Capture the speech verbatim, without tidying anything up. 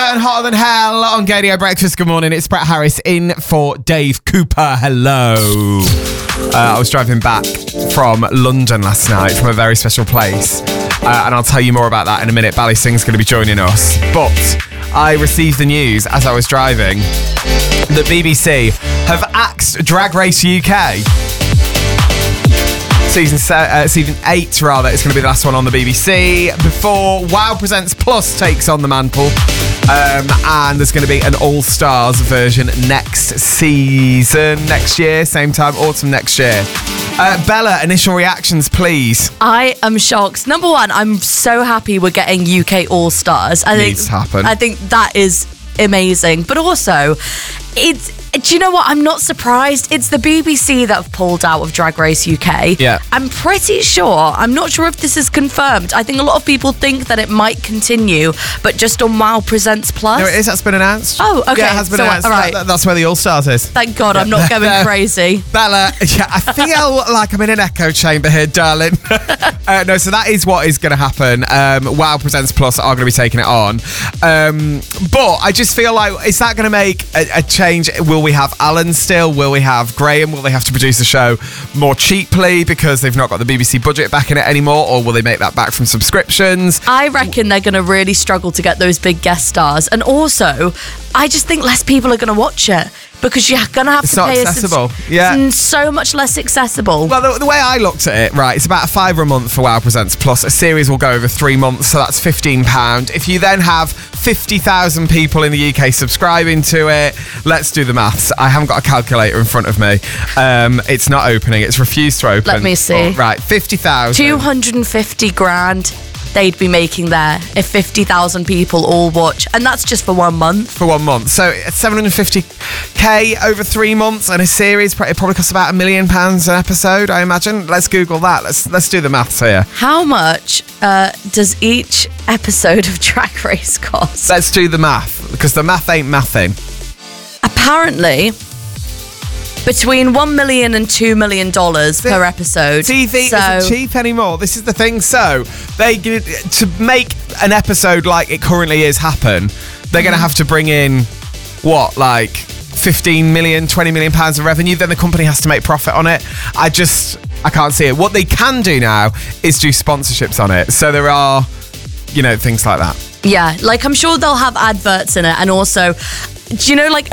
and Hotter Than Hell on Gadio Breakfast. Good morning, it's Brett Harris in for Dave Cooper. Hello. Uh, I was driving back from London last night from a very special place, uh, and I'll tell you more about that in a minute. Bally Singh's going to be joining us, but I received the news as I was driving that B B C have axed Drag Race U K. Season se- uh, season eight, rather. It's going to be the last one on the B B C before Wow Presents Plus takes on the mantle. Um, and there's going to be an All-Stars version next season, next year, same time, autumn next year. Uh, Bella, initial reactions, please. I am shocked. Number one, I'm so happy we're getting U K All-Stars. I Needs think, to happen. I think that is amazing. But also, it's... Do you know what? I'm not surprised. It's the B B C that have pulled out of Drag Race U K. Yeah. I'm pretty sure, I'm not sure if this is confirmed. I think a lot of people think that it might continue, but just on Wow Presents Plus. No, it is. That's been announced. Oh, okay. Yeah, it has been So, announced. all right. That- that's where the All-Stars is. Thank God I'm not going crazy. Bella, yeah, I feel like I'm in an echo chamber here, darling. uh, no, so that is what is going to happen. Um, Wow Presents Plus are going to be taking it on. Um, but I just feel like, is that going to make a, a change? Will we have Alan still? Will we have Graham? Will they have to produce the show more cheaply because they've not got the B B C budget back in it anymore? Or will they make that back from subscriptions? I reckon they're going to really struggle to get those big guest stars. And also, I just think less people are going to watch it because you're going to have It's to not pay accessible. a subs- Yeah. It's so much less accessible. Well, the, the way I looked at it, right, it's about a fiver a month for Wow Presents Plus. A series will go over three months, so that's fifteen pounds. If you then have fifty thousand people in the U K subscribing to it, let's do the maths. I haven't got a calculator in front of me. Um, it's not opening. It's refused to open. Let me see. Oh, right, fifty thousand. two hundred fifty grand they'd be making there if fifty thousand people all watch. And that's just for one month. For one month. So it's seven hundred fifty k over three months, and a series, it probably costs about a million pounds an episode, I imagine. Let's Google that. Let's let's do the maths here. How much uh, does each episode of Drag Race cost? Let's do the math, because the math ain't mathing. Apparently, between one million and two million dollars per episode. T V so, isn't cheap anymore. This is the thing. So they get- to make an episode like it currently is happen, they're going to have to bring in what, like fifteen million, twenty million pounds of revenue. Then the company has to make profit on it. I just I can't see it. What they can do now is do sponsorships on it. So there are, you know, things like that. Yeah, like I'm sure they'll have adverts in it, and also, do you know, like